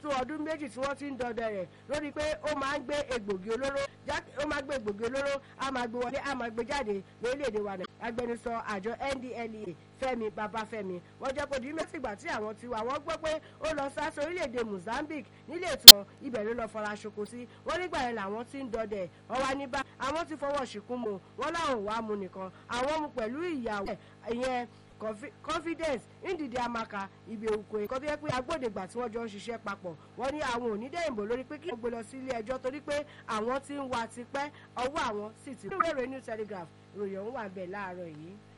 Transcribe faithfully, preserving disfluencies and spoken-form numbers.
tó ọdún méjì tí wọ́n ti ń dọdẹ rẹ̀ lórí pé ó máa ń gbé egbògi olóró ó máa gbé egbògi olóró á máa gbé wọlé á máa gbé jáde lórílẹ̀‐èdè wa náà agbẹnusọ àjọ N D L E Fẹ́mi Babafẹ́mi wọ́n jẹ́ kó di mẹ́sìgbà tí àwọn ti wà wọ́n gbọ́ pé ó lọ sá sí orílẹ̀‐èdè Mozambique nílé ìtàn ibẹ̀ ló lọ fara ṣoko sí wọ́n nígbà yẹn làwọn ti ń dọdẹ wọ́n wá ní bá àwọn ti fọwọ́ ṣìkún mu wọ́n láwọn ò wá mu nìkan àwọn mu pẹ̀lú ìyàwó ìyẹn confidence ndidi amaka ibi òkò ẹ̀kọ́ tó yẹ pé agbódegbà tí wọ́n jọ ń ṣiṣẹ́ papọ̀ wọ́n ní àwọn onídẹ̀yìnbó lórí pé kí wọ́n gbé lọ sí ilé ẹjọ́ torí pé àwọn ti ń wa tipẹ́ ọwọ́ àwọn sì ti. ìwé ìròyìn New Telegraph ìròyìn ọ̀hún wà bẹ́ẹ̀ láàárọ̀ yìí.